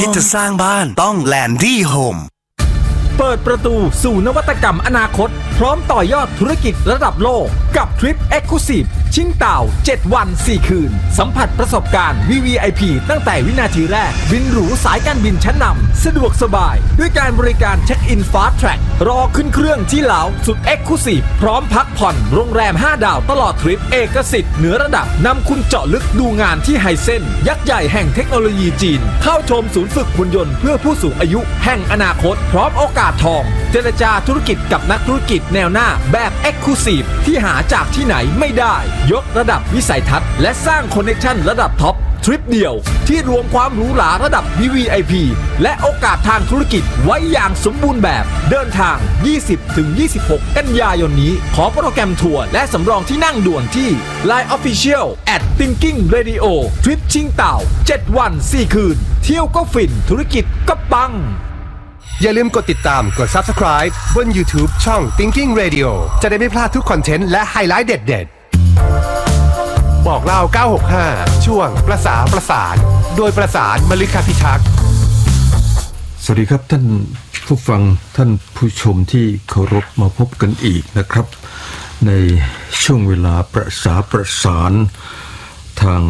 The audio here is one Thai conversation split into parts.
คิดจะสร้างบ้านต้องแลนดี้โฮมเปิดประตูสู่นวัตกรรมอนาคตพร้อมต่อยอดธุรกิจระดับโลกกับทริป Exclusive ชิงเต่า7 วัน 4 คืนสัมผัสประสบการณ์ VVIP ตั้งแต่วินาทีแรกบินหรูสายการบินชั้นนำสะดวกสบายด้วยการบริการเช็คอินฟาสต์แทร็กรอขึ้นเครื่องที่ลาวสุด Exclusive พร้อมพักผ่อนโรงแรม5 ดาวตลอดทริปเอกสิทธิ์เหนือระดับนำคุณเจาะลึกดูงานที่ไฮเซ็นยักษ์ใหญ่แห่งเทคโนโลยีจีนเข้าชมศูนย์ฝึกหุ่นยนต์เพื่อผู้สูงอายุแห่งอนาคตพร้อมโอกาสทองเจรจาธุรกิจกับนักธุรกิจแนวหน้าแบบ Exclusive ที่หาจากที่ไหนไม่ได้ยกระดับวิสัยทัศน์และสร้างคอนเนคชั่นระดับท็อปทริปเดียวที่รวมความหรูหราระดับ VVIP และโอกาสทางธุรกิจไว้อย่างสมบูรณ์แบบเดินทาง 20-26 กันยายนนี้ขอโปรแกรมทัวร์และสำรองที่นั่งด่วนที่ Line Official @Thinking Radio ทริปชิงเต่า7 วัน 4 คืนเที่ยวก็ฟินธุรกิจก็ปังอย่าลืมกดติดตามกด Subscribe บน YouTube ช่อง Thinking Radio จะได้ไม่พลาดทุกคอนเทนต์และไฮไลท์เด็ดๆบอกเล่า965ช่วงประสานโดยประสานมฤคพิทักษ์สวัสดีครับท่านผู้ฟังท่านผู้ชมที่เคารพมาพบกันอีกนะครับในช่วงเวลาประสานทาง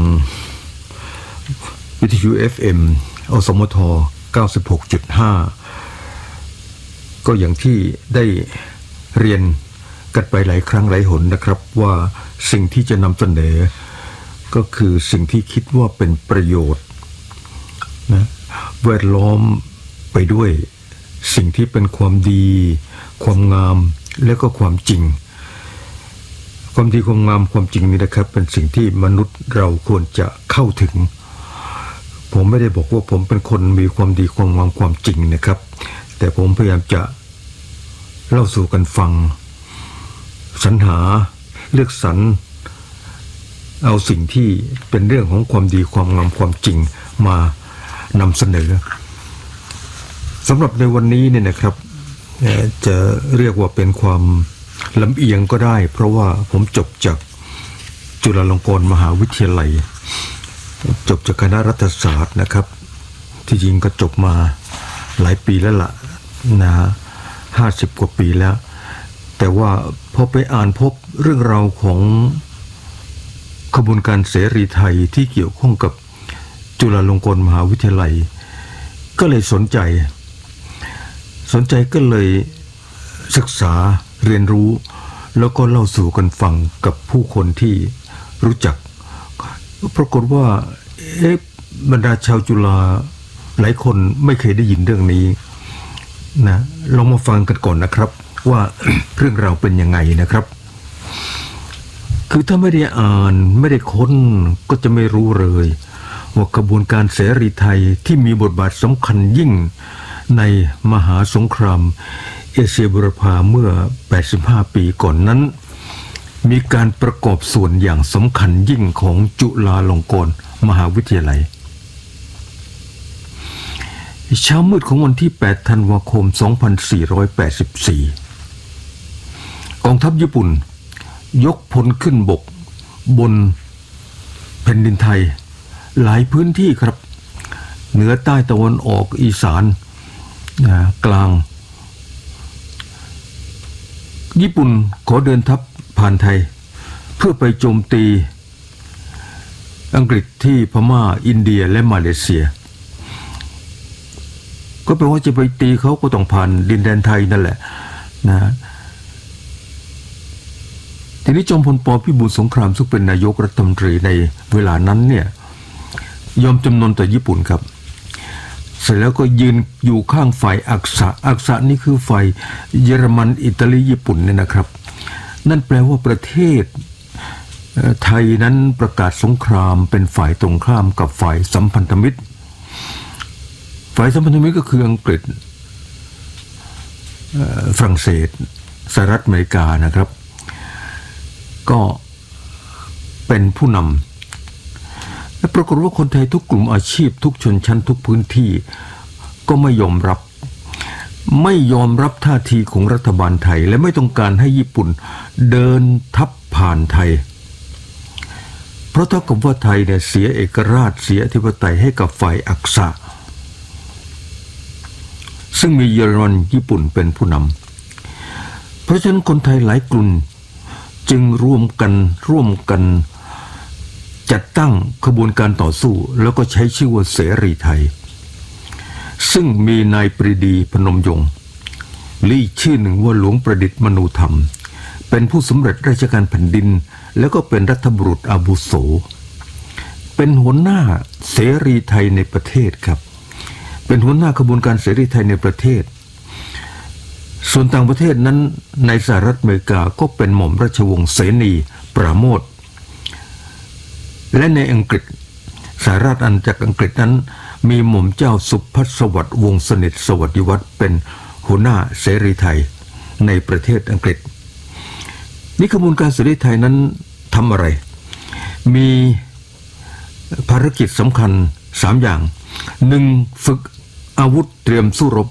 วิทยุ FM อสมท 96.5ก็อย่างที่ได้เรียนกันไปหลายครั้งหลายหนนะครับว่าสิ่งที่จะนำเสนอก็คือสิ่งที่คิดว่าเป็นประโยชน์นะแวดล้อมไปด้วยสิ่งที่เป็นความดีความงามและก็ความจริงความดีความงามความจริงนี่นะครับเป็นสิ่งที่มนุษย์เราควรจะเข้าถึงผมไม่ได้บอกว่าผมเป็นคนมีความดีความงามความจริงนะครับแต่ผมพยายามจะเล่าสู่กันฟังสรรหาเลือกสรรเอาสิ่งที่เป็นเรื่องของความดีความงามความจริงมานำเสนอสำหรับในวันนี้เนี่ยนะครับจะเรียกว่าเป็นความลำเอียงก็ได้เพราะว่าผมจบจากจุฬาลงกรณ์มหาวิทยาลัยจบจากคณะรัฐศาสตร์นะครับที่จริงก็จบมาหลายปีแล้วล่ะนะ50 กว่าปีแล้วแต่ว่าพอไปอ่านพบเรื่องราวของขบวนการเสรีไทยที่เกี่ยวข้องกับจุฬาลงกรณ์มหาวิทยาลัยก็เลยสนใจก็เลยศึกษาเรียนรู้แล้วก็เล่าสู่กันฟังกับผู้คนที่รู้จักปรากฏว่าบรรดาชาวจุฬาหลายคนไม่เคยได้ยินเรื่องนี้นะลองมาฟังกันก่อนนะครับว่า เรื่องราวเป็นยังไงนะครับคือถ้าไม่ได้อ่านไม่ได้ค้นก็จะไม่รู้เลยว่ากระบวนการเสรีไทยที่มีบทบาทสำคัญยิ่งในมหาสงครามเอเชียบูรพาเมื่อ85 ปีก่อนนั้นมีการประกอบส่วนอย่างสำคัญยิ่งของจุฬาลงกรณ์มหาวิทยาลัยเช้ามืดของวันที่ 8 ธันวาคม 2484 กองทัพญี่ปุ่นยกพลขึ้นบกบนแผ่นดินไทยหลายพื้นที่ครับเหนือใต้ตะวันออกอีสานกลางญี่ปุ่นขอเดินทัพผ่านไทยเพื่อไปโจมตีอังกฤษที่พม่าอินเดียและมาเลเซียก็แปลว่าจะไปตีเขาก็ต้องผ่านดินแดนไทยนั่นแหละนะทีนี้จอมพล ป.พิบูลสงครามซึ่งเป็นนายกรัฐมนตรีในเวลานั้นเนี่ยยอมจำนนต่อญี่ปุ่นครับเสร็จแล้วก็ยืนอยู่ข้างฝ่ายอักษะนี่คือฝ่ายเยอรมันอิตาลีญี่ปุ่นเนี่ยนะครับนั่นแปลว่าประเทศไทยนั้นประกาศสงครามเป็นฝ่ายตรงข้ามกับฝ่ายสัมพันธมิตรก็คืออังกฤษฝรั่งเศสสหรัฐอเมริกานะครับก็เป็นผู้นำและปรากฏว่าคนไทยทุกกลุ่มอาชีพทุกชนชั้นทุกพื้นที่ก็ไม่ยอมรับท่าทีของรัฐบาลไทยและไม่ต้องการให้ญี่ปุ่นเดินทัพผ่านไทยเพราะเท่ากับว่าไทยเนี่ยเสียเอกราชเสียอธิปไตยให้กับฝ่ายอักษะซึ่งมีเยอรมันญี่ปุ่นเป็นผู้นำเพราะฉะนั้นคนไทยหลายกลุ่มจึงร่วมกันจัดตั้งขบวนการต่อสู้แล้วก็ใช้ชื่อว่าเสรีไทยซึ่งมีนายปรีดีพนมยงค์และอีกชื่อหนึ่งว่าหลวงประดิษฐ์มนูธรรมเป็นผู้สำเร็จราชการแผ่นดินแล้วก็เป็นรัฐบุรุษอาวุโสเป็นหัวหน้าเสรีไทยในประเทศครับเป็นหัวหน้าขบวนการเสรีไทยในประเทศส่วนต่างประเทศนั้นในสหรัฐอเมริกาก็เป็นหม่อมราชวงศ์เสนีปราโมทและในอังกฤษสหราชอาณาจักรอังกฤษนั้นมีหม่อมเจ้าสุพัฒสวัสดิ์วงศ์สนิทสวัสดิวัฒน์เป็นหัวหน้าเสรีไทยในประเทศอังกฤษนี่ขบวนการเสรีไทยนั้นทำอะไรมีภารกิจสำคัญ3อย่าง 1. ฝึกอาวุธเตรียมสู้รบ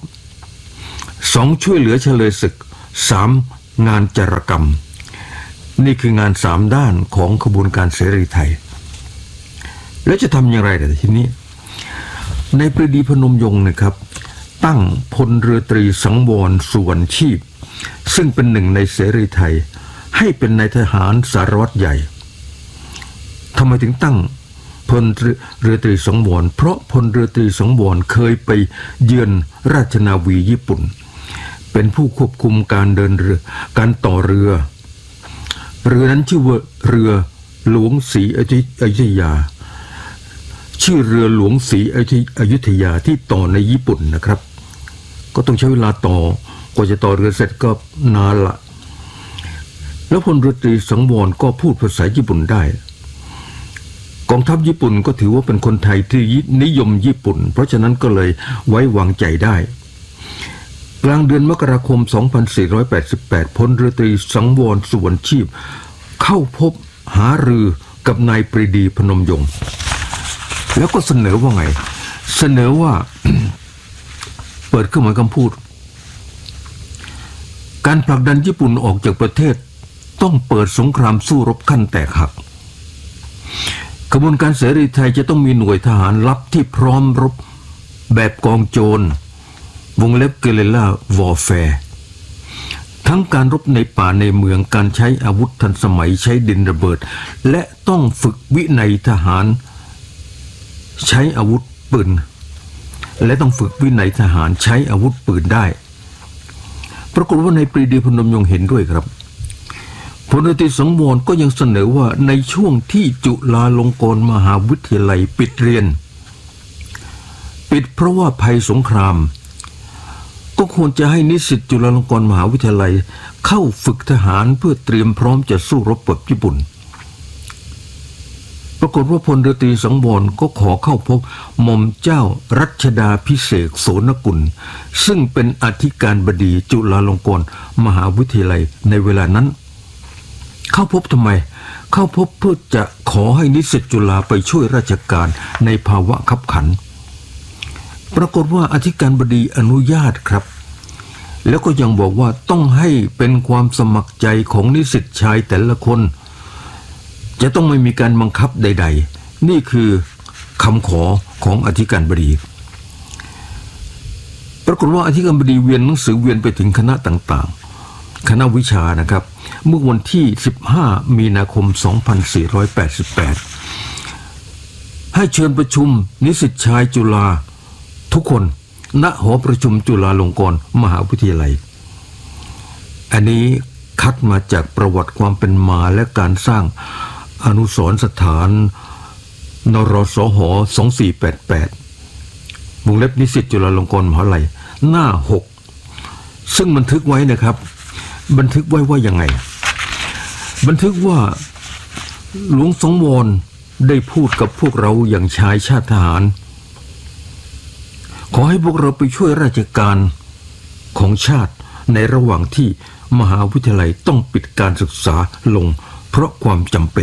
2. ช่วยเหลือเฉลยศึก 3. งานจารกรรมนี่คืองาน3ด้านของขบวนการเสรีไทยแล้วจะทำอย่างไรแต่ทีนี้ในปรีดีพนมยงค์นะครับตั้งพลเรือตรีสังวรสุวรรณชีพซึ่งเป็นหนึ่งในเสรีไทยให้เป็นนายทหารสารวัตรใหญ่ทำไมถึงตั้งพลเรือตรีสังวรเพราะพลเรือตรีสังวรเคยไปเยือนราชนาวีญี่ปุ่นเป็นผู้ควบคุมการเดินเรือการต่อเรือนั้นชื่อว่าเรือหลวงศรีอยุธยาชื่อเรือหลวงศรีอยุธยาที่ต่อในญี่ปุ่นนะครับก็ต้องใช้เวลาต่อกว่าจะต่อเรือเสร็จก็นานละแล้วพลเรือตรีสังวรก็พูดภาษาญี่ปุ่นได้กองทัพญี่ปุ่นก็ถือว่าเป็นคนไทยที่นิยมญี่ปุ่นเพราะฉะนั้นก็เลยไว้วางใจได้กลางเดือนมกราคม 2488 พลเรือตรีสังวรสุวรรณชีพเข้าพบหารือกับนายปรีดีพนมยงค์แล้วก็เสนอว่าไงเสนอว่า เปิดเครื่องหมายคำพูดการผลักดันญี่ปุ่นออกจากประเทศต้องเปิดสงครามสู้รบขั้นแตกหักขบวนการเสรีไทยจะต้องมีหน่วยทหารลับที่พร้อมรบแบบกองโจรวงเล็บเกเรล่าวอร์แฟร์ทั้งการรบในป่าในเมืองการใช้อาวุธทันสมัยใช้ดินระเบิดและต้องฝึกวินัยทหารใช้อาวุธปืนและต้องฝึกวินัยทหารใช้อาวุธปืนได้ปรากฏว่าในปรีดีพนมยงค์เห็นด้วยครับพลเรือตรีสังวรก็ยังเสนอว่าในช่วงที่จุฬาลงกรณ์มหาวิทยาลัยปิดเรียนปิดเพราะว่าภัยสงครามก็ควรจะให้นิสิตจุฬาลงกรณ์มหาวิทยาลัยเข้าฝึกทหารเพื่อเตรียมพร้อมจะสู้รบกับญี่ปุ่นปรากฏว่าพลเรือตรีสังวรก็ขอเข้าพบหม่อมเจ้ารัชดาภิเษกโสนกุลซึ่งเป็นอธิการบดีจุฬาลงกรณ์มหาวิทยาลัยในเวลานั้นเข้าพบทำไมเข้าพบเพื่อจะขอให้นิสิตจุฬาไปช่วยราชการในภาวะคับขันปรากฏว่าอธิการบดีอนุญาตครับแล้วก็ยังบอกว่าต้องให้เป็นความสมัครใจของนิสิตชายแต่ละคนจะต้องไม่มีการบังคับใดๆนี่คือคำขอของอธิการบดีปรากฏว่าอธิการบดีเวียนหนังสือเวียนไปถึงคณะต่างๆคณะวิชานะครับเมื่อวันที่15มีนาคม2488ให้เชิญประชุมนิสิตชายจุฬาทุกคนณหอประชุมจุฬาลงกรณ์มหาวิทยาลัยอันนี้คัดมาจากประวัติความเป็นมาและการสร้างอนุสรณ์สถานนรสห2488วงเล็บนิสิตจุฬาลงกรณ์มหาวิทยาลัยหน้า6ซึ่งบันทึกไว้นะครับบันทึกไว้ว่ายังไงบันทึกว่าหลวงสังวรได้พูดกับพวกเราอย่างชายชาติทหารขอให้พวกเราไปช่วยราชการของชาติในระหว่างที่มหาวิทยาลัยต้องปิดการศึกษาลงเพราะความจำเป็น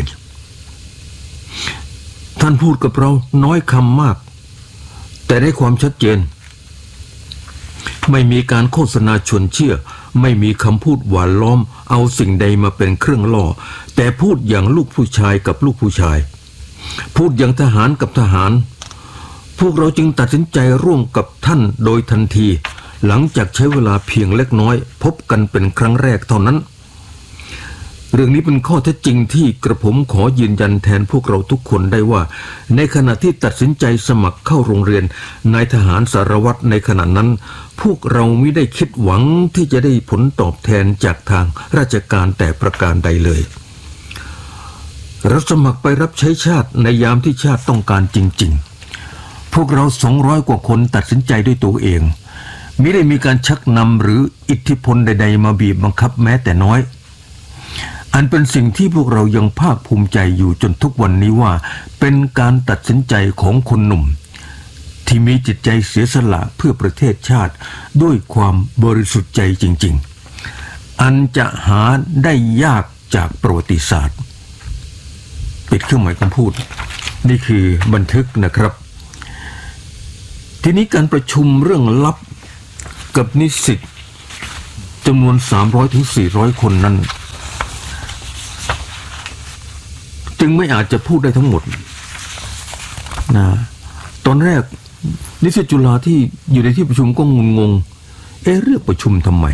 ท่านพูดกับเราน้อยคำมากแต่ได้ความชัดเจนไม่มีการโฆษณาชวนเชื่อไม่มีคำพูดหวานล้อมเอาสิ่งใดมาเป็นเครื่องล่อแต่พูดอย่างลูกผู้ชายกับลูกผู้ชายพูดอย่างทหารกับทหารพวกเราจึงตัดสินใจร่วมกับท่านโดยทันทีหลังจากใช้เวลาเพียงเล็กน้อยพบกันเป็นครั้งแรกเท่านั้นเรื่องนี้เป็นข้อเท็จจริงที่กระผมขอยืนยันแทนพวกเราทุกคนได้ว่าในขณะที่ตัดสินใจสมัครเข้าโรงเรียนนายทหารสารวัตรในขณะนั้นพวกเราไม่ได้คิดหวังที่จะได้ผลตอบแทนจากทางราชการแต่ประการใดเลยเราสมัครไปรับใช้ชาติในยามที่ชาติต้องการจริงๆพวกเรา200 กว่าคนตัดสินใจด้วยตัวเองมิได้มีการชักนำหรืออิทธิพลใดๆมาบีบบังคับแม้แต่น้อยอันเป็นสิ่งที่พวกเรายังภาคภูมิใจอยู่จนทุกวันนี้ว่าเป็นการตัดสินใจของคนหนุ่มที่มีจิตใจเสียสละเพื่อประเทศชาติด้วยความบริสุทธิ์ใจจริงๆอันจะหาได้ยากจากประวัติศาสตร์ปิดเครื่องหมายคำพูดนี่คือบันทึกนะครับทีนี้การประชุมเรื่องลับกับนิสิตจำนวน300 ถึง 400 คนนั้นจึงไม่อาจจะพูดได้ทั้งหมดนะตอนแรกนิสิตจุฬาที่อยู่ในที่ประชุมก็งงเรียกประชุมทำไม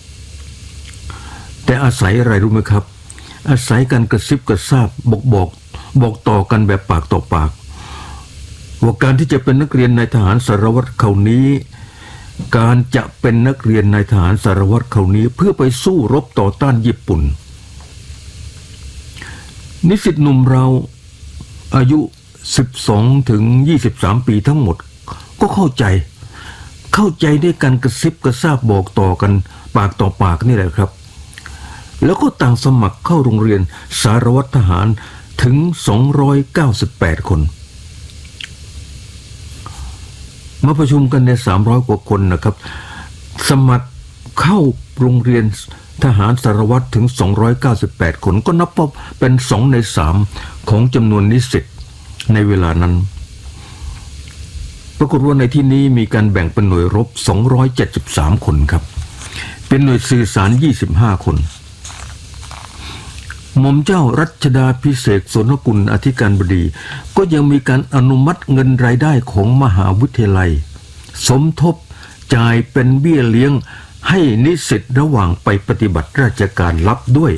แต่อาศัยอะไรรู้ไหมครับอาศัยการกระซิบกระซาบบอกต่อกันแบบปากต่อปากว่าการที่จะเป็นนักเรียนนายทหารสารวัตรคราวนี้การจะเป็นนักเรียนนายทหารสารวัตรคราวนี้เพื่อไปสู้รบต่อต้านญี่ปุ่นนิสิตหนุ่มเราอายุ12 ถึง 23 ปีทั้งหมดก็เข้าใจด้วยการกระซิบกระซาบบอกต่อกันปากต่อปากนี่แหละครับแล้วก็ต่างสมัครเข้าโรงเรียนสารวัตรทหารถึง298 คนมาประชุมกันใน300 กว่าคนนะครับสมัครเข้าโรงเรียนทหารสารวัตรถึง298 คนก็นับว่าเป็น2 ใน 3ของจำนวนนิสิตในเวลานั้นปรากฏว่าในที่นี้มีการแบ่งเป็นหน่วยรบ273 คนครับเป็นหน่วยสื่อสาร25 คนหม่อมเจ้ารัชดาภิเษก สนกุลอธิการบดีก็ยังมีการอนุมัติเงินรายได้ของมหาวิทยาลัยสมทบจ่ายเป็นเบี้ยเลี้ยงให้นิสิตระหว่างไปปฏิบัติราชการลับด้วย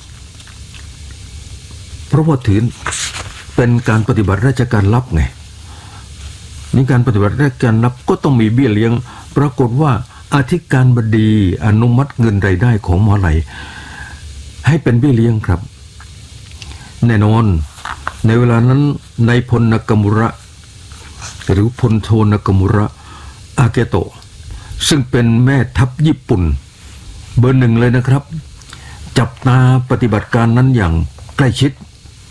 เพราะว่าถือเป็นการปฏิบัติราชการลับไงนี่การปฏิบัติราชการลับก็ต้องมีเบี้ยเลี้ยงปรากฏว่าอธิการบดีอนุมัติเงินรายได้ของมหาวิทยาลัยให้เป็นเบี้ยเลี้ยงครับแน่นอนในเวลานั้นนายพลนากามุระหรือพลโทนากามุระอาเกโตะซึ่งเป็นแม่ทัพญี่ปุ่นเบอร์ 1เลยนะครับจับตาปฏิบัติการนั้นอย่างใกล้ชิด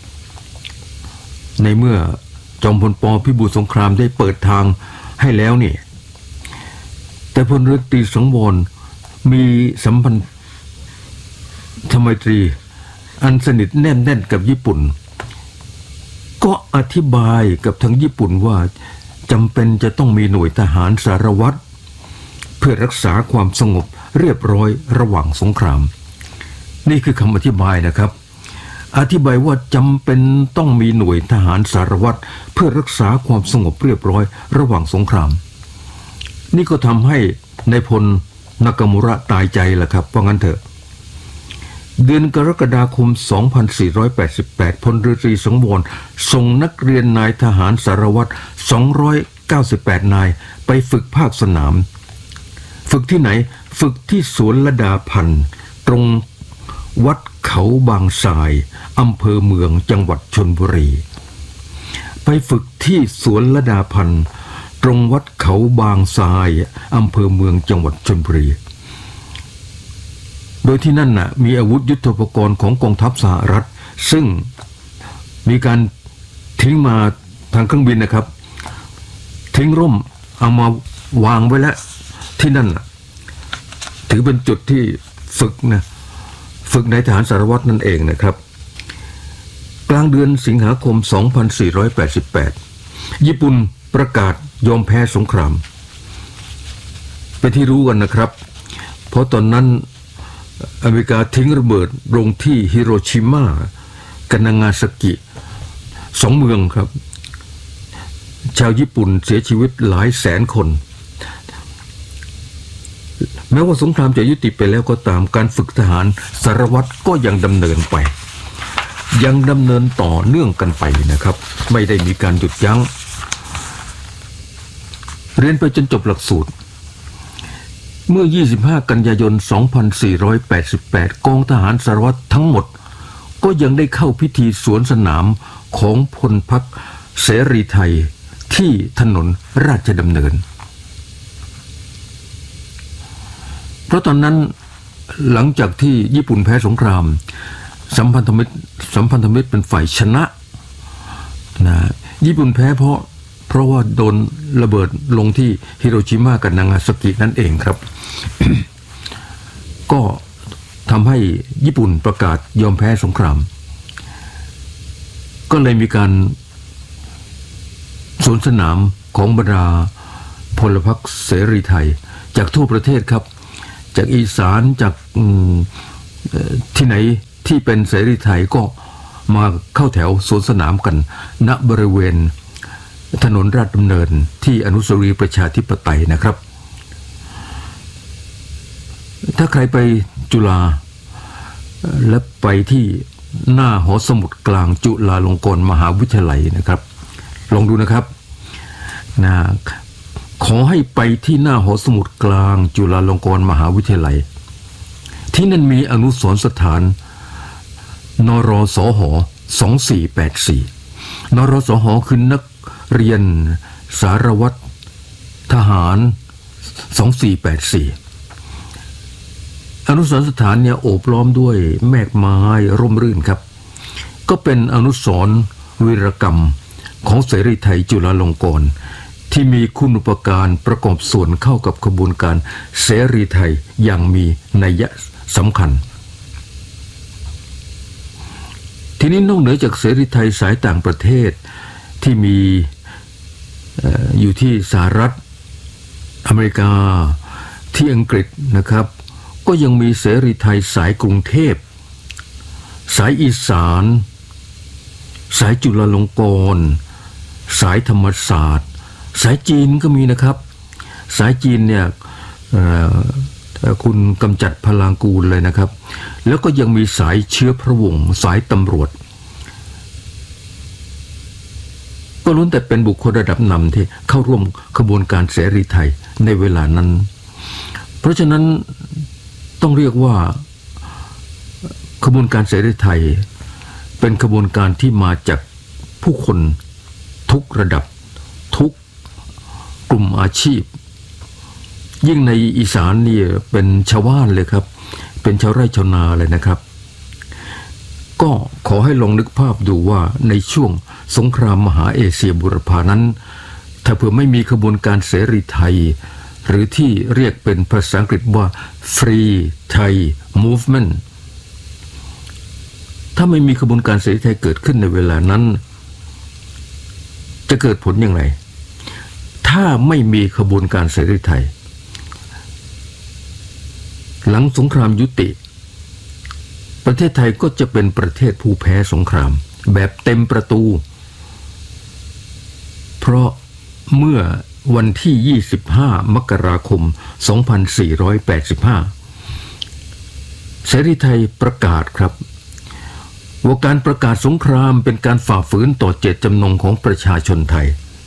ในเมื่อจอมพลป.พิบูลสงครามได้เปิดทางให้แล้วนี่แต่พลเรือตรีสังวรมีสัมพันธไมตรีอันสนิทแน่นกับญี่ปุ่นก็อธิบายกับทางญี่ปุ่นว่าจำเป็นจะต้องมีหน่วยทหารสารวัตรเพื่อรักษาความสงบเรียบร้อยระหว่างสงครามนี่คือคำอธิบายนะครับอธิบายว่าจำเป็นต้องมีหน่วยทหารสารวัตรเพื่อรักษาความสงบเรียบร้อยระหว่างสงครามนี่ก็ทำให้นายพลนากามุระตายใจแหละครับเพราะงั้นเถอะเดือนกรกฎาคม 2488 พลเรือตรีสังวรส่งนักเรียนนายทหารสารวัตร298 นายไปฝึกภาคสนามฝึกที่ไหนฝึกที่สวนระดาพันธ์ตรงวัดเขาบางทรายอำเภอเมืองจังหวัดชลบุรีไปฝึกที่สวนระดาพันธ์ตรงวัดเขาบางทรายอำเภอเมืองจังหวัดชลบุรีโดยที่นั่นน่ะมีอาวุธยุทโธปกรณ์ของกองทัพสหรัฐซึ่งมีการทิ้งมาทางเครื่องบินนะครับทิ้งร่มเอามาวางไว้แล้วที่นั่นน่ะถือเป็นจุดที่ฝึกนายทหารสารวัตรนั่นเองนะครับกลางเดือนสิงหาคม 2488 ญี่ปุ่นประกาศยอมแพ้สงครามเป็นที่รู้กันนะครับเพราะตอนนั้นอเมริกาทิ้งระเบิดลงที่ฮิโรชิมากับนางาซากิ2 เมืองครับชาวญี่ปุ่นเสียชีวิตหลายแสนคนแม้ว่าสงครามจะยุติไปแล้วก็ตามการฝึกทหารสารวัตรก็ยังดำเนินไปยังดำเนินต่อเนื่องกันไปนะครับไม่ได้มีการหยุดยั้งเรียนไปจนจบหลักสูตรเมื่อ25กันยายน2488กองทหารสารวัตรทั้งหมดก็ยังได้เข้าพิธีสวนสนามของพลพรรคเสรีไทยที่ถนนราชดำเนินเพราะตอนนั้นหลังจากที่ญี่ปุ่นแพ้สงครามสัมพันธมิตรเป็นฝ่ายชนะญี่ปุ่นแพ้เพราะว่าโดนระเบิดลงที่ฮิโรชิมากับนางาซากินั่นเองครับ ก็ทำให้ญี่ปุ่นประกาศยอมแพ้สงครามก็เลยมีการสวนสนามของบรรดาพลพรรคเสรีไทยจากทั่วประเทศครับจากอีสานจากที่ไหนที่เป็นเสรีไทยก็มาเข้าแถวสวนสนามกันณบริเวณถนนราชดำเนินที่อนุสาวรีย์ประชาธิปไตยนะครับถ้าใครไปจุฬาและไปที่หน้าหอสมุดกลางจุฬาลงกรณ์มหาวิทยาลัยนะครับลองดูนะครับขอให้ไปที่หน้าหอสมุดกลางจุฬาลงกรณ์มหาวิทยาลัยที่นั่นมีอนุสรณ์สถานนรสห2484นรสหคือนักเรียนสารวัตรทหาร2484อนุสรณ์สถานเนี่ยโอบล้อมด้วยแมกไม้ร่มรื่นครับก็เป็นอนุสรณ์วีรกรรมของเสรีไทยจุฬาลงกรณ์ที่มีคุณูปการประกอบส่วนเข้ากับขบวนการเสรีไทยอย่างมีนัยสำคัญทีนี้นอกเหนือจากเสรีไทยสายต่างประเทศที่มีอยู่ที่สหรัฐอเมริกาที่อังกฤษนะครับก็ยังมีเสรีไทยสายกรุงเทพสายอีสานสายจุฬาลงกรณ์สายธรรมศาสตร์สายจีนก็มีนะครับสายจีนเนี่ยคุณกำจัดพลางกูลเลยนะครับแล้วก็ยังมีสายเชื้อพระวงศ์สายตำรวจก็ล้วนแต่เป็นบุคคลระดับนำที่เข้าร่วมขบวนการเสรีไทยในเวลานั้นเพราะฉะนั้นต้องเรียกว่าขบวนการเสรีไทยเป็นขบวนการที่มาจากผู้คนทุกระดับทุกกลุ่มอาชีพยิ่งในอีสานนี่เป็นชาวบ้านเลยครับเป็นชาวไร่ชาวนาเลยนะครับก็ขอให้ลองนึกภาพดูว่าในช่วงสงครามมหาเอเชียบูรพานั้นถ้าเผื่อไม่มีขบวนการเสรีไทยหรือที่เรียกเป็นภาษาอังกฤษว่า Free Thai Movement ถ้าไม่มีขบวนการเสรีไทยเกิดขึ้นในเวลานั้นจะเกิดผลอย่างไรถ้าไม่มีขบวนการเสรีไทยหลังสงครามยุติประเทศไทยก็จะเป็นประเทศผู้แพ้สงครามแบบเต็มประตูเพราะเมื่อวันที่25มกราคม2485เสรีไทยประกาศครับว่าการประกาศสงครามเป็นการฝ่าฝืนต่อเจตจำนงของประชาชนไทย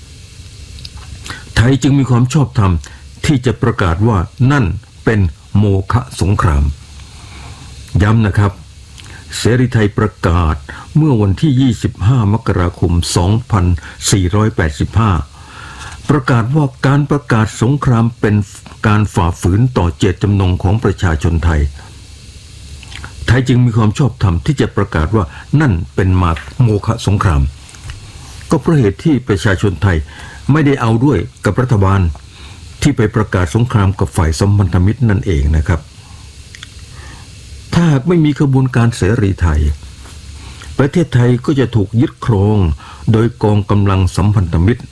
จึงมีความชอบธรรมที่จะประกาศว่านั่นเป็นโมฆะสงครามย้ำนะครับเสรีไทยประกาศเมื่อวันที่25มกราคม2485ประกาศว่าการประกาศสงครามเป็นการฝ่าฝืนต่อเจตจำนงของประชาชนไทยจึงมีความชอบธรรมที่จะประกาศว่านั่นเป็นโมฆะสงครามก็เพราะเหตุที่ประชาชนไทยไม่ได้เอาด้วยกับรัฐบาลที่ไปประกาศสงครามกับฝ่ายสัมพันธมิตรนั่นเองนะครับถ้าหากไม่มีขบวนการเสรีไทยประเทศไทยก็จะถูกยึดครองโดยกองกำลังสัมพันธมิตร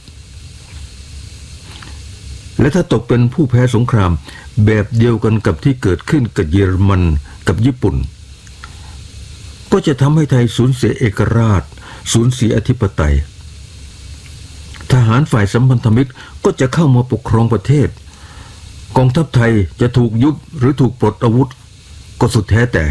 และถ้าตกเป็นผู้แพ้สงครามแบบเดียวกันกับที่เกิดขึ้นกับเยอรมันกับญี่ปุ่นก็จะทำให้ไทยสูญเสียเอกราชสูญเสียอธิปไตยทหารฝ่ายสัมพันธมิตรก็จะเข้ามาปกครองประเทศกองทัพไทยจะถูกยุบหรือถูกปลดอาวุธก็สุดแท้แต่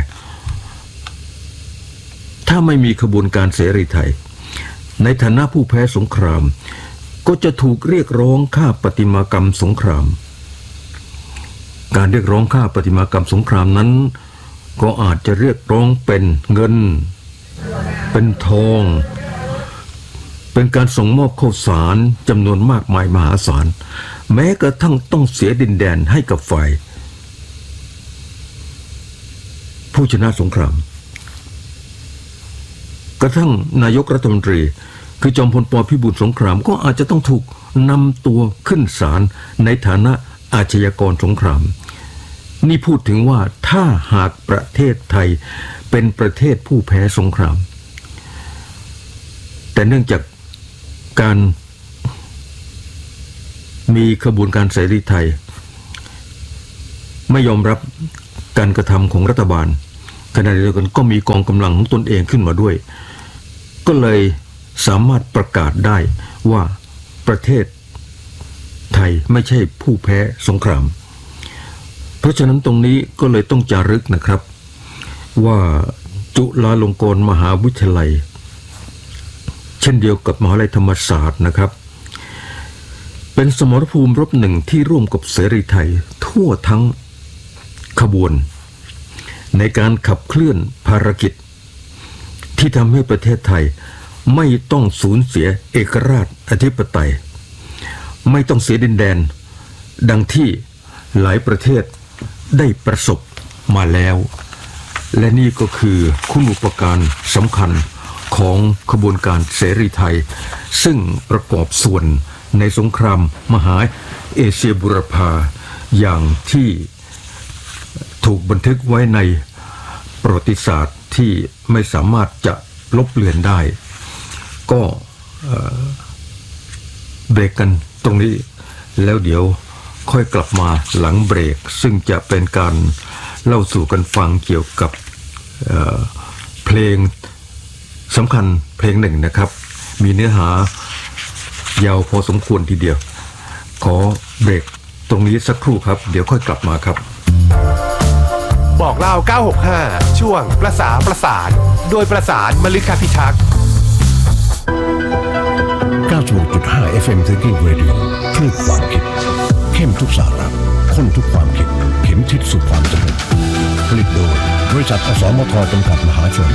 ถ้าไม่มีขบวนการเสรีไทยในฐานะผู้แพ้สงครามก็จะถูกเรียกร้องค่าประติมากรรมสงครามการเรียกร้องค่าประติมากรรมสงครามนั้นก็อาจจะเรียกร้องเป็นเงินเป็นทองเป็นการส่งมอบข้าวสารจำนวนมากมายมหาศาลแม้กระทั่งต้องเสียดินแดนให้กับฝ่ายผู้ชนะสงครามกระทั่งนายกรัฐมนตรีคือจอมพล ป.พิบูลสงครามก็อาจจะต้องถูกนำตัวขึ้นศาลในฐานะอาชญากรสงครามนี่พูดถึงว่าถ้าหากประเทศไทยเป็นประเทศผู้แพ้สงครามแต่เนื่องจากการมีขบวนการเสรีไทยไม่ยอมรับการกระทำของรัฐบาลขณะเดียวกันก็มีกองกำลังของตนเองขึ้นมาด้วยก็เลยสามารถประกาศได้ว่าประเทศไทยไม่ใช่ผู้แพ้สงครามเพราะฉะนั้นตรงนี้ก็เลยต้องจารึกนะครับว่าจุฬาลงกรณ์มหาวิทยาลัยเช่นเดียวกับมหาวิทยาลัยธรรมศาสตร์นะครับเป็นสมรภูมิรบหนึ่งที่ร่วมกับเสรีไทยทั่วทั้งขบวนในการขับเคลื่อนภารกิจที่ทำให้ประเทศไทยไม่ต้องสูญเสียเอกราชอธิปไตยไม่ต้องเสียดินแดนดังที่หลายประเทศได้ประสบมาแล้วและนี่ก็คือคุณูปการสำคัญของขบวนการเสรีไทยซึ่งประกอบส่วนในสงครามมหาเอเชียบูรพาอย่างที่ถูกบันทึกไว้ในประวัติศาสตร์ที่ไม่สามารถจะลบเลือนได้ก็เบรกกันตรงนี้แล้วเดี๋ยวค่อยกลับมาหลังเบรกซึ่งจะเป็นการเล่าสู่กันฟังเกี่ยวกับเพลงสำคัญเพลงหนึ่งนะครับมีเนื้อหายาวพอสมควรทีเดียวขอเบรกตรงนี้สักครู่ครับเดี๋ยวค่อยกลับมาครับบอกเล่า965ช่วงประสานโดยประสานมฤคพิทักษ์ 96.5 FM Thinking Radio คลื่นความคิดเข้มทุกสาระข้นทุกความคิดเข็มทิศสู่ความสำเร็จผลิตโดยบริษัทอสมทจำกัดมหาชน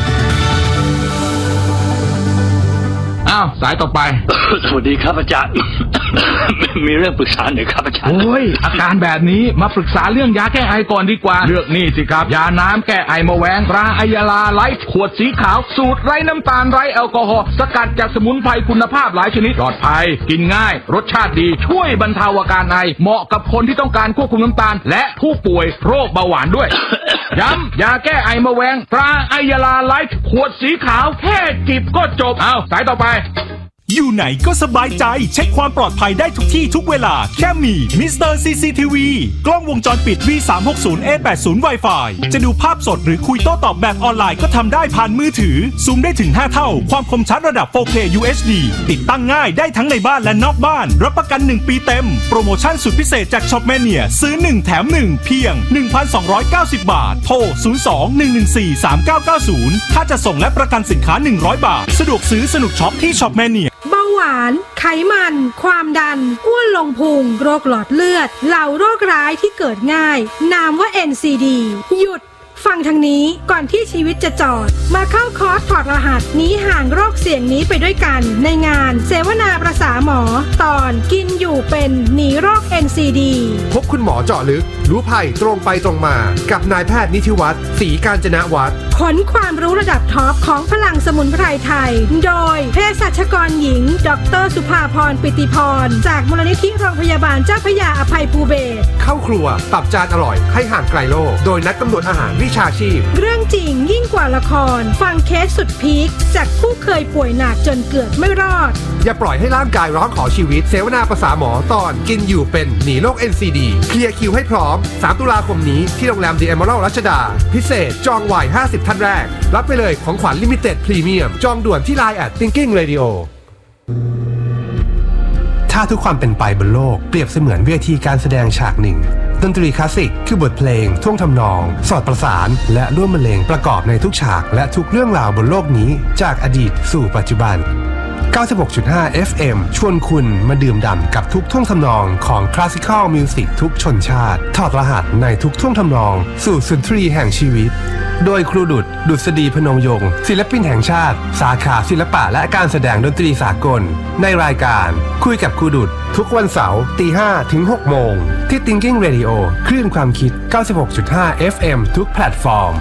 สายต่อไปสวัสดีครับอาจารย์ มีเรื่องปรึกษาหน่อยครับอาจารย์โอ้ยอาการแบบนี้มาปรึกษาเรื่องยาแก้ไอก่อนดีกว่าเลือกนี่สิครับยาน้ำแก้ไอมะแวงตราไอยาลาไลท์ขวดสีขาวสูตรไร้น้ำตาลไร้แอลกอฮอล์สกัดจากสมุนไพรคุณภาพหลายชนิดปลอดภัยกินง่ายรสชาติดีช่วยบรรเทาอาการไอเหมาะกับคนที่ต้องการควบคุมน้ำตาลและผู้ป่วยโรคเบาหวานด้วย ย้ำยาแก้ไอมะแวงตราไอยาลาไลท์ขวดสีขาวแค่จิบก็จบสายต่อไปอยู่ไหนก็สบายใจเช็คความปลอดภัยได้ทุกที่ทุกเวลาแค่มีมิสเตอร์ CCTV กล้องวงจรปิด V360A80 Wi-Fi จะดูภาพสดหรือคุยโต้ตอบแบบออนไลน์ก็ทำได้ผ่านมือถือซูมได้ถึง5เท่าความคมชัดระดับ 4K UHD ติดตั้งง่ายได้ทั้งในบ้านและนอกบ้านรับประกัน1ปีเต็มโปรโมชั่นสุดพิเศษจาก Shopmania ซื้อ1แถม1เพียง 1,290 บาทโทร 02-114-3990 ค่าจะส่งและประกันสินค้า100 บาทสะดวกซื้อสนุกช็อปที่ Shopmania เบาหวานไขมันความดันอ้วนลงพุงโรคหลอดเลือดเหล่าโรคร้ายที่เกิดง่ายนามว่า NCD หยุดฟังทางนี้ก่อนที่ชีวิตจะจอดมาเข้าคอร์สถอดรหัสหนีห่างโรคเสี่ยงนี้ไปด้วยกันในงานเสวนาประสาหมอตอนกินอยู่เป็นหนีโรค NCD พบคุณหมอเจาะลึกรู้ภัยตรงไปตรงมากับนายแพทย์นิธิวัฒน์ศรีกาญจนวัฒน์ขนความรู้ระดับท็อปของพลังสมุนไพรไทยโดยเภสัชกรหญิงดร.สุภาพรปิติพรจากมูลนิธิโรงพยาบาลเจ้าพระยาอภัยภูเบศรเข้าครัวปรับจานอร่อยให้ห่างไกลโรคโดยนักกำหนดอาหารวิชาชีพเรื่องจริงยิ่งกว่าละครฟังเคสสุดพีคจากผู้เคยป่วยหนักจนเกือบไม่รอดอย่าปล่อยให้ร่างกายร้องขอชีวิตเสวนาประสาหมอตอนกินอยู่เป็นหนีโรค NCD เคลียร์คิวให้พร้อม3ตุลาคมนี้ที่โรงแรม The Emerald รัชดาพิเศษจองไว50ท่านแรกรับไปเลยของขวัญลิมิเต็ดพรีเมียมจองด่วนที่ LINE@thinkingradio ถ้าทุกความเป็นไปบนโลกเปรียบเสมือนเวทีการแสดงฉากหนึ่งดนตรีคลาสสิกคือบทเพลงท่วงทำนองสอดประสานและร่วมบรรเลงประกอบในทุกฉากและทุกเรื่องราวบนโลกนี้จากอดีตสู่ปัจจุบัน 96.5 FM ชวนคุณมาดื่มด่ำกับทุกท่วงทำนองของคลาสสิคอลมิวสิกทุกชนชาติถอดรหัสในทุกท่วงทำนองสู่สุนทรีแห่งชีวิตโดยครูดุษดุษฎีพนมยงค์ศิลปินแห่งชาติสาขาศิลปะและการแสดงดนตรีสากลในรายการคุยกับครูดุษทุกวันเสาร์ 5:00 ถึง 6 โมงที่ Thinking Radio คลื่นความคิด 96.5 FM ทุกแพลตฟอร์ม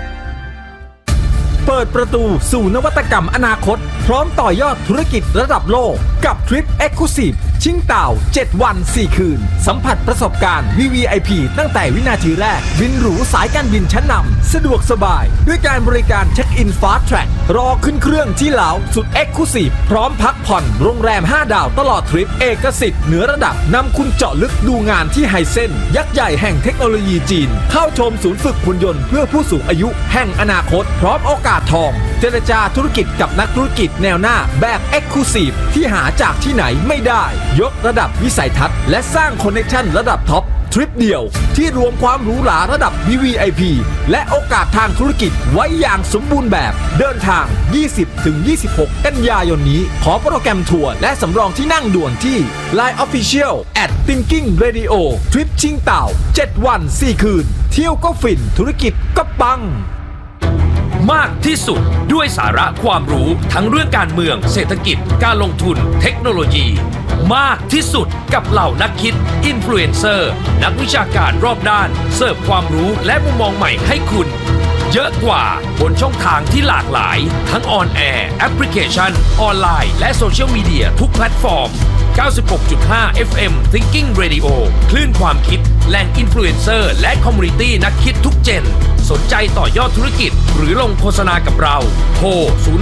เปิดประตูสู่นวัตกรรมอนาคตพร้อมต่อยอดธุรกิจระดับโลกกับทริป Exclusive ชิงเต่า7 วัน 4 คืนสัมผัสประสบการณ์ VVIP ตั้งแต่วินาทีแรกบินหรูสายการบินชั้นนำสะดวกสบายด้วยการบริการเช็คอิน Fast Track รอขึ้นเครื่องที่ลาวสุด Exclusive พร้อมพักผ่อนโรงแรม 5 ดาวตลอดทริปเอกสิทธิ์เหนือระดับนำคุณเจาะลึกดูงานที่ไฮเซ็นยักษ์ใหญ่แห่งเทคโนโลยีจีนเข้าชมศูนย์ฝึกหุ่นยนต์เพื่อผู้สูงอายุแห่งอนาคตพร้อมโอกาสทองเจรจาธุรกิจกับนักธุรกิจแนวหน้าแบบ Exclusive ที่หาจากที่ไหนไม่ได้ยกระดับวิสัยทัศน์และสร้างคอนเนคชั่นระดับท็อปทริปเดียวที่รวมความหรูหราระดับ VVIP และโอกาสทางธุรกิจไว้อย่างสมบูรณ์แบบเดินทาง 20-26 กันยายนนี้ขอโปรแกรมทัวร์และสำรองที่นั่งด่วนที่ Line Official @Thinking Radio ทริปชิงเต่า7 วัน 4 คืนเที่ยวก็ฟินธุรกิจก็ปังมากที่สุดด้วยสาระความรู้ทั้งเรื่องการเมืองเศรษฐกิจการลงทุนเทคโนโลยีมากที่สุดกับเหล่านักคิดอินฟลูเอนเซอร์นักวิชาการรอบด้านเสิร์ฟความรู้และมุมมองใหม่ให้คุณเยอะกว่าบนช่องทางที่หลากหลายทั้งออนแอร์แอปพลิเคชันออนไลน์และโซเชียลมีเดียทุกแพลตฟอร์ม 96.5 FM Thinking Radio คลื่นความคิดแหล่งอินฟลูเอนเซอร์และคอมมูนิตี้นักคิดทุกเจนสนใจต่อยอดธุรกิจหรือลงโฆษณากับเราโทร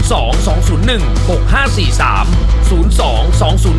02-201-6543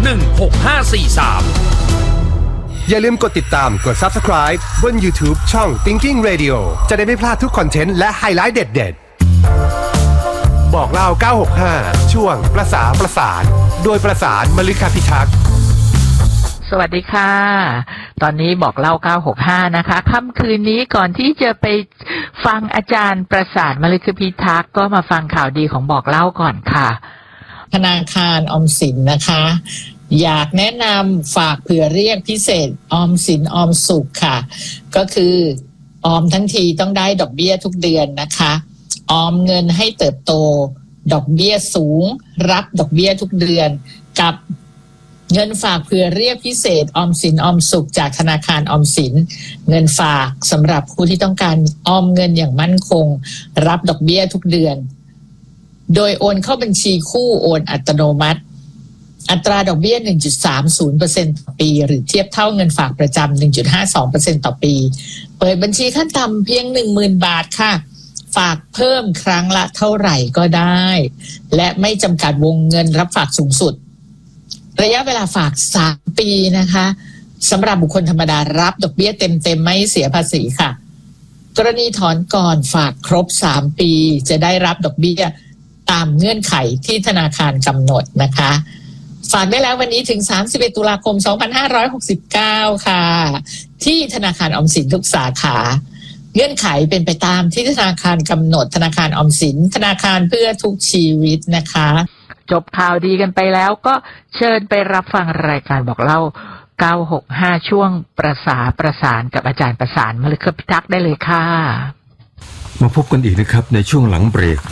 02-201-6543 อย่าลืมกดติดตามกด Subscribe บน YouTube ช่อง Thinking Radio จะได้ไม่พลาดทุกคอนเทนต์และไฮไลท์เด็ดๆบอกเล่า965ช่วงประสาประสานโดยประสานมฤคพิทักษ์สวัสดีค่ะตอนนี้บอกเล่า965นะคะค่ำคืนนี้ก่อนที่จะไปฟังอาจารย์ประสานมฤคพิทักษ์ก็มาฟังข่าวดีของบอกเล่าก่อนค่ะธนาคารออมสินนะคะอยากแนะนำฝากเผื่อเรียกพิเศษออมสินออมสุขค่ะก็คือออมทั้งทีต้องได้ดอกเบี้ยทุกเดือนนะคะออมเงินให้เติบโตดอกเบี้ยสูงรับดอกเบี้ยทุกเดือนกับเงินฝากเผื่อเรียกพิเศษออมสินออมสุขจากธนาคารออมสินเงินฝากสำหรับผู้ที่ต้องการออมเงินอย่างมั่นคงรับดอกเบี้ยทุกเดือนโดยโอนเข้าบัญชีคู่โอนอัตโนมัติอัตราดอกเบี้ย 1.30% ต่อปีหรือเทียบเท่าเงินฝากประจำ 1.52% ต่อปีเปิดบัญชีขั้นต่ำเพียง 10,000 บาทค่ะฝากเพิ่มครั้งละเท่าไหร่ก็ได้และไม่จำกัดวงเงินรับฝากสูงสุดระยะเวลาฝาก3ปีนะคะสำหรับบุคคลธรรมดารับดอกเบี้ยเต็มๆไม่เสียภาษีค่ะกรณีถอนก่อนฝากครบ3ปีจะได้รับดอกเบี้ยตามเงื่อนไขที่ธนาคารกำหนดนะคะฝากได้แล้ววันนี้ถึง31 ตุลาคม 2569ค่ะที่ธนาคารออมสินทุกสาขาเงื่อนไขเป็นไปตามที่ธนาคารกำหนดธนาคารออมสินธนาคารเพื่อทุกชีวิตนะคะจบข่าวดีกันไปแล้วก็เชิญไปรับฟังรายการบอกเล่า965ช่วงประสานกับอาจารย์ประสานมฤคพิทักษ์ได้เลยค่ะมาพบกันอีกนะครับในช่วงหลังเบรก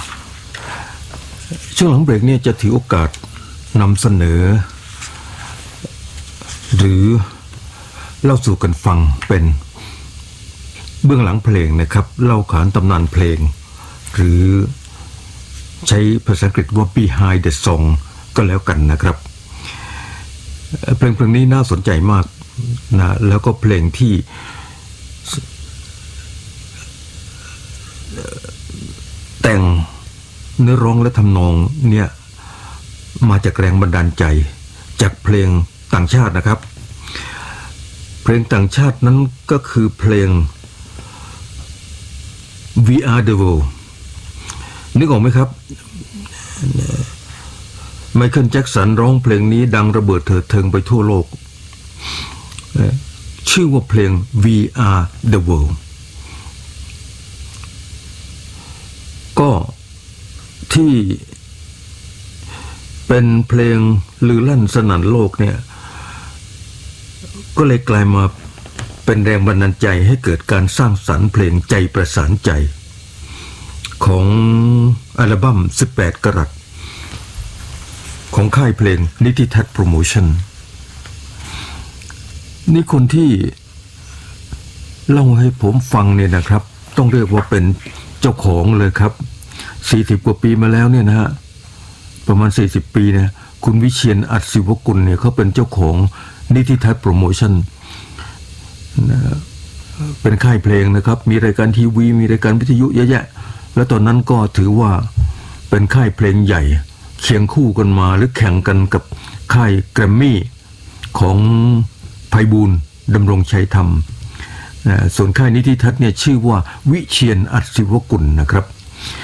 เนี่ยจะถือโอกาสนำเสนอหรือเล่าสู่กันฟังเป็นเบื้องหลังเพลงนะครับเล่าขานตำนานเพลงหรือใช้ภาษาอังกฤษว่า behind the song ก็แล้วกันนะครับเพลงนี้น่าสนใจมากนะแล้วก็เพลงที่แต่งเนื้อร้องและทำนองเนี่ยมาจากแรงบันดาลใจจากเพลงต่างชาตินะครับเพลงต่างชาตินั้นก็คือเพลง We Are The World นึกออกไหมครับไมเคิลแจ็คสันร้องเพลงนี้ดังระเบิดเถิดเทิงไปทั่วโลกชื่อว่าเพลง We Are the World ก็ที่เป็นเพลงลือลั่นสนั่นโลกเนี่ยก็เลยกลายมาเป็นแรงบันดาลใจให้เกิดการสร้างสรรค์เพลงใจประสานใจของอัลบั้ม18 กรัตของค่ายเพลงนิติทัศน์โปรโมชั่นนี่คนที่เล่าให้ผมฟังเนี่ยนะครับต้องเรียกว่าเป็นเจ้าของเลยครับ40 กว่าปีมาแล้วเนี่ยนะฮะประมาณ40 ปีเนี่ยคุณวิเชียรอัศศิวกุลเนี่ยเขาเป็นเจ้าของนิติทัศน์โปรโมชั่นเป็นค่ายเพลงนะครับมีรายการทีวีมีรายการวิทยุเยอะแยะแล้วตอนนั้นก็ถือว่าเป็นค่ายเพลงใหญ่เคียงคู่กันมาหรือแข่งกันกับค่ายแกรมมี่ของไพบูลย์ดำรงชัยธรรมส่วนค่ายนิติทัศน์เนี่ยชื่อว่าวิเชียรอัศศิวกุลนะครับ